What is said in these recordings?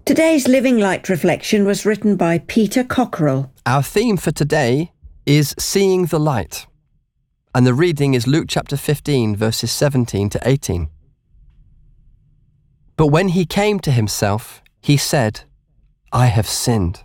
Today's Living Light reflection was written by Peter Cockerell. Our theme for today is Seeing the Light, and the reading is Luke chapter 15, verses 17 to 18. But when he came to himself, he said, I have sinned.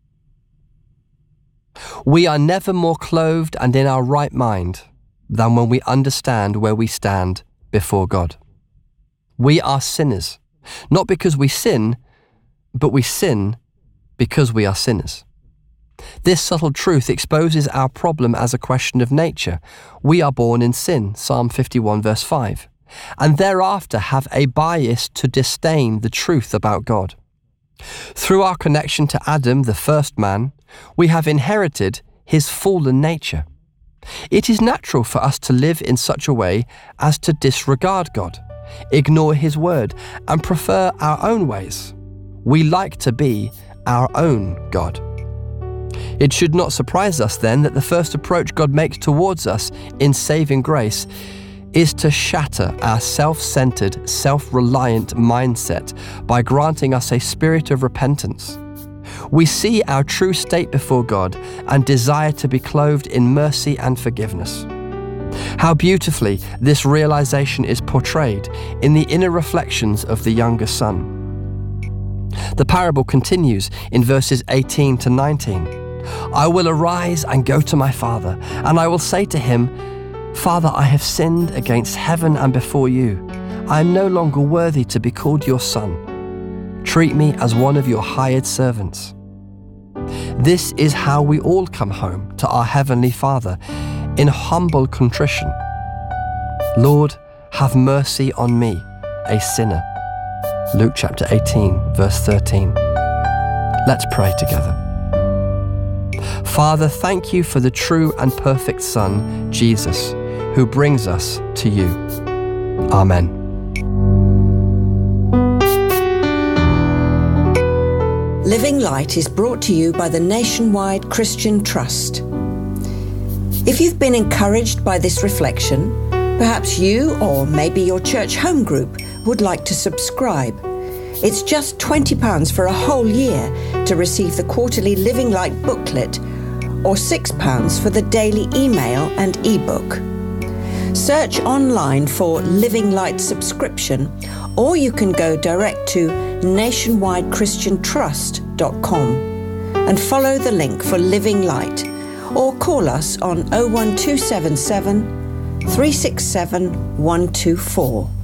We are never more clothed and in our right mind than when we understand where we stand before God. We are sinners, not because we sin, but we sin because we are sinners. This subtle truth exposes our problem as a question of nature. We are born in sin, Psalm 51 verse 5, and thereafter have a bias to disdain the truth about God. Through our connection to Adam, the first man, we have inherited his fallen nature. It is natural for us to live in such a way as to disregard God, ignore his word, and prefer our own ways. We like to be our own God. It should not surprise us then that the first approach God makes towards us in saving grace is to shatter our self-centered, self-reliant mindset by granting us a spirit of repentance. We see our true state before God and desire to be clothed in mercy and forgiveness. How beautifully this realization is portrayed in the inner reflections of the younger son. The parable continues in verses 18 to 19. I will arise and go to my father, and I will say to him, Father, I have sinned against heaven and before you. I am no longer worthy to be called your son. Treat me as one of your hired servants. This is how we all come home to our Heavenly Father, in humble contrition. Lord, have mercy on me, a sinner. Luke chapter 18, verse 13. Let's pray together. Father, thank you for the true and perfect Son, Jesus, who brings us to you. Amen. Living Light is brought to you by the Nationwide Christian Trust. If you've been encouraged by this reflection, perhaps you or maybe your church home group would like to subscribe. It's just £20 for a whole year to receive the quarterly Living Light booklet, or £6 for the daily email and ebook. Search online for Living Light subscription, or you can go direct to nationwidechristiantrust.com and follow the link for Living Light, or call us on 01277 367 124.